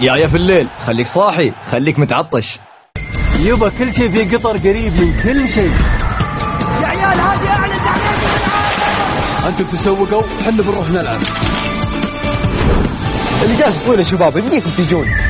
يا في الليل خليك صاحي، خليك متعطش. يبا كل شيء في قطر قريب من كل شيء. يا عيال هذه أعلى زعلان. أنتم تسوقوا وحنا بنروح نلعب. الإجازة طويلة شباب، يمديكم تجون.